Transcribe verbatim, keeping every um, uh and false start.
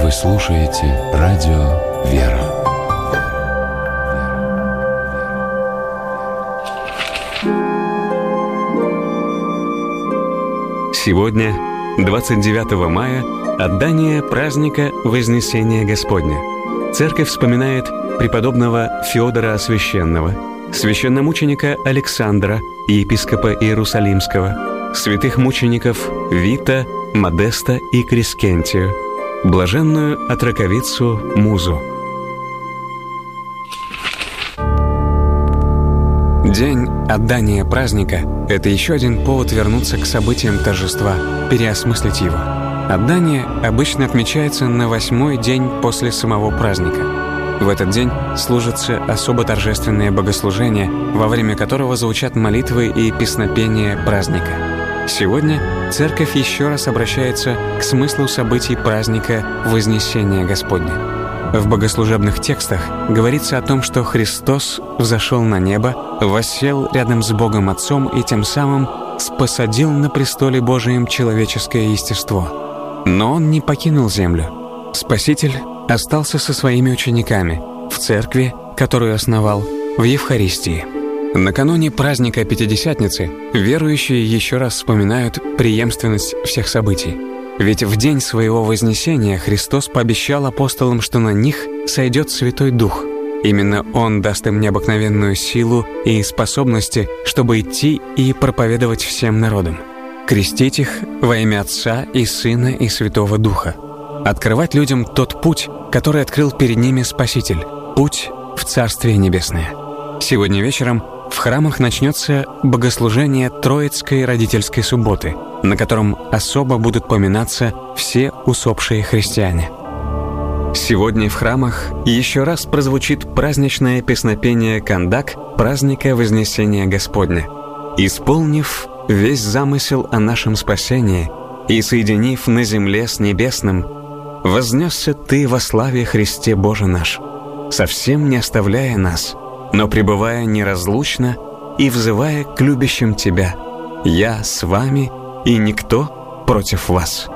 Вы слушаете радио «Вера». Сегодня, двадцать девятого мая, отдание праздника Вознесения Господня. Церковь вспоминает преподобного Феодора Освященного, священномученика Александра, епископа Иерусалимского, святых мучеников Вита, Модеста и Крескентию, блаженную отроковицу Музу. День отдания праздника – это еще один повод вернуться к событиям торжества, переосмыслить его. Отдание обычно отмечается на восьмой день после самого праздника. В этот день служится особо торжественное богослужение, во время которого звучат молитвы и песнопения праздника. Сегодня Церковь еще раз обращается к смыслу событий праздника Вознесения Господня. В богослужебных текстах говорится о том, что Христос взошел на небо, воссел рядом с Богом Отцом и тем самым спосадил на престоле Божием человеческое естество. Но Он не покинул землю. Спаситель остался со своими учениками в церкви, которую основал, в Евхаристии. Накануне праздника Пятидесятницы верующие еще раз вспоминают преемственность всех событий. Ведь в день своего вознесения Христос пообещал апостолам, что на них сойдет Святой Дух. Именно Он даст им необыкновенную силу и способности, чтобы идти и проповедовать всем народам, крестить их во имя Отца и Сына и Святого Духа, открывать людям тот путь, который открыл перед ними Спаситель, путь в Царствие Небесное. Сегодня вечером в храмах начнется богослужение Троицкой родительской субботы, на котором особо будут поминаться все усопшие христиане. Сегодня в храмах еще раз прозвучит праздничное песнопение «Кандак» праздника Вознесения Господня. Исполнив весь замысел о нашем спасении и соединив на земле с небесным, вознесся Ты во славе Христе Боже наш, совсем не оставляя нас, но пребывая неразлучно и взывая к любящим Тебя: «Я с вами, и никто против вас».